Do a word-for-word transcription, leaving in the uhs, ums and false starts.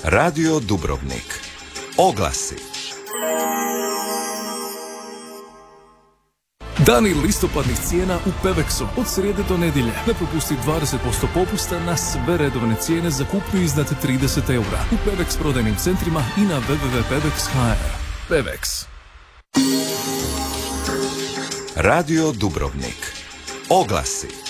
Radio Dubrovnik. Oglasi. Dani listopadnih cijena u Pevexu. Od srijede do nedjelje. Ne propusti dvadeset posto popusta na sve redovne cijene za kupnju iznad trideset eura. U Pevex prodajnim centrima i na w w w tačka pevex tačka h r. Pevex. Radio Dubrovnik. Oglasi.